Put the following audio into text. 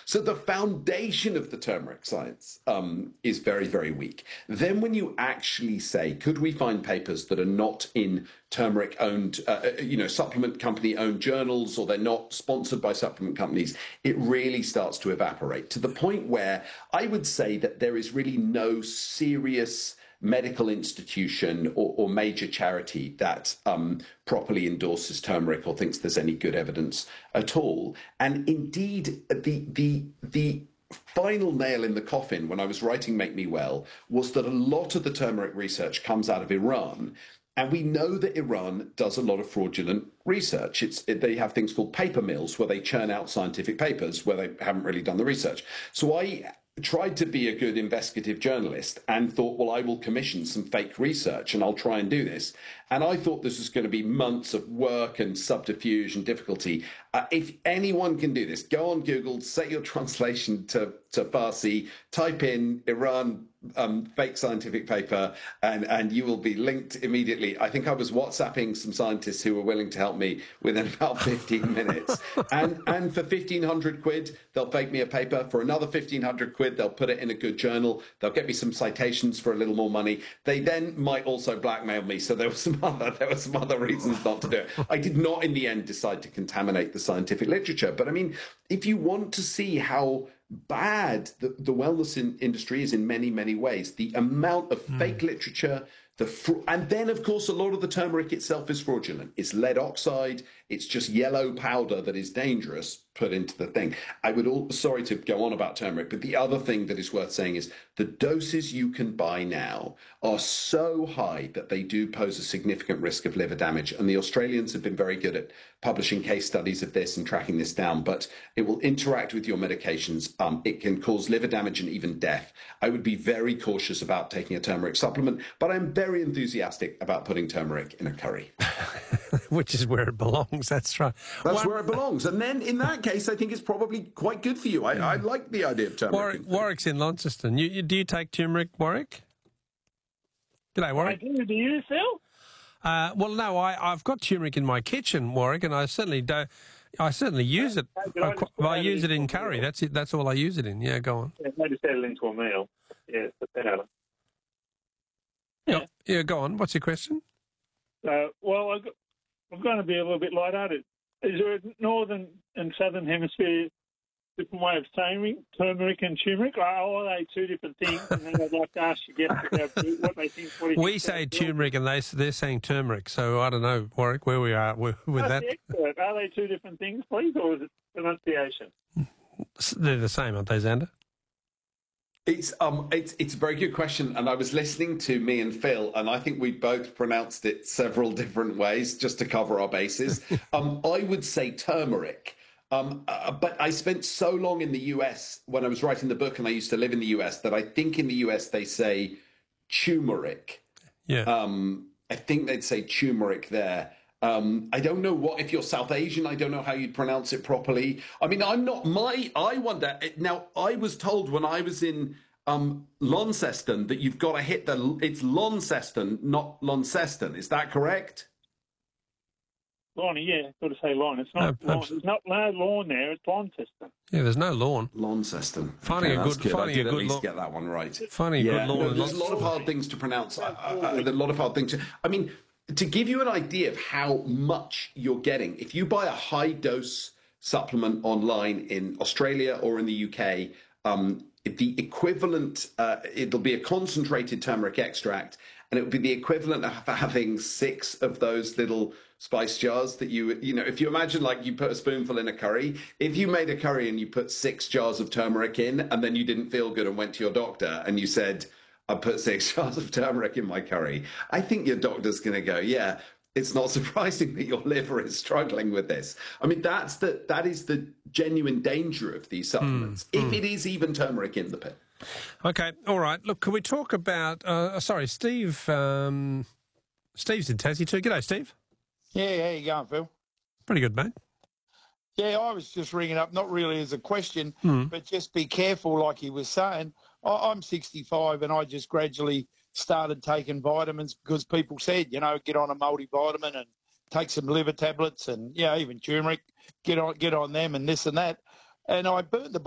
So the foundation of the turmeric science is very, very weak. Then when you actually say, could we find papers that are not in turmeric-owned, supplement company-owned journals, or they're not sponsored by supplement companies, it really starts to evaporate to the point where I would say that there is really no serious medical institution or major charity that properly endorses turmeric or thinks there's any good evidence at all. And indeed, the final nail in the coffin when I was writing Make Me Well was that a lot of the turmeric research comes out of Iran. And we know that Iran does a lot of fraudulent research. They have things called paper mills where they churn out scientific papers where they haven't really done the research. So I tried to be a good investigative journalist and thought, well, I will commission some fake research and I'll try and do this. And I thought this was going to be months of work and subterfuge and difficulty. If anyone can do this, go on Google, set your translation to Farsi, type in Iran fake scientific paper, and you will be linked immediately. I think I was WhatsApping some scientists who were willing to help me within about 15 minutes. And for 1,500 quid, they'll fake me a paper. For another 1,500 quid, they'll put it in a good journal. They'll get me some citations for a little more money. They then might also blackmail me. So there were some other reasons not to do it. I did not, in the end, decide to contaminate the scientific literature. But I mean, if you want to see how bad the wellness industry is in many, many ways, the amount of fake literature, and then, of course, a lot of the turmeric itself is fraudulent. It's lead oxide. It's just yellow powder that is dangerous put into the thing. Sorry to go on about turmeric, but the other thing that is worth saying is the doses you can buy now are so high that they do pose a significant risk of liver damage. And the Australians have been very good at publishing case studies of this and tracking this down, but it will interact with your medications. It can cause liver damage and even death. I would be very cautious about taking a turmeric supplement, but I'm very enthusiastic about putting turmeric in a curry. Which is where it belongs, that's right. That's where it belongs. And then in that case, I think it's probably quite good for you. I like the idea of turmeric. Warwick's in Launceston. Do you take turmeric, Warwick? G'day, Warwick. I do. Do you, Phil? Well, no, I've got turmeric in my kitchen, Warwick, and I certainly don't. I certainly use it. I use it in curry. That's it. That's all I use it in. Yeah, go on. Yeah, maybe settle into a meal. Yeah, put that out. Yeah, go on. What's your question? Well, I'm going to be a little bit lighthearted. Is there a northern and southern hemisphere different way of saying turmeric and turmeric? Are they two different things? And then I'd like to ask you guests about what they think. We say turmeric and they're saying turmeric. So I don't know, Warwick, where we are with that. Are they two different things, please, or is it pronunciation? They're the same, aren't they, Xander? It's a very good question, and I was listening to me and Phil, and I think we both pronounced it several different ways just to cover our bases. I would say turmeric, but I spent so long in the US when I was writing the book, and I used to live in the US, that I think in the US they say turmeric. Yeah. I think they'd say turmeric there. I don't know if you're South Asian, I don't know how you'd pronounce it properly. I mean, I wonder, now I was told when I was in Launceston that you've got to hit it's Launceston, not Launceston. Is that correct? Lawn, yeah, got to say lawn. It's not lawn. There's no lawn there. It's Launceston. Yeah, there's no lawn. Launceston. Finding a good lawn. Get that one right. Finding a good lawn. There's a lot of hard things to pronounce. There's a lot of hard things. I mean, to give you an idea of how much you're getting, if you buy a high-dose supplement online in Australia or in the UK, the equivalent, it'll be a concentrated turmeric extract, and it would be the equivalent of having 6 of those little spice jars that if you imagine like you put a spoonful in a curry, if you made a curry and you put 6 jars of turmeric in and then you didn't feel good and went to your doctor and you said, I put 6 jars of turmeric in my curry, I think your doctor's going to go, yeah, it's not surprising that your liver is struggling with this. I mean, that is the genuine danger of these supplements, if it is even turmeric in the pit. Okay, all right. Look, can we talk about, Steve, Steve's in Tassie too. G'day, Steve. Yeah, how you going, Phil? Pretty good, mate. Yeah, I was just ringing up, not really as a question, but just be careful, like he was saying. I'm 65 and I just gradually started taking vitamins because people said, get on a multivitamin and take some liver tablets and, even turmeric, get on them and this and that. And I burnt the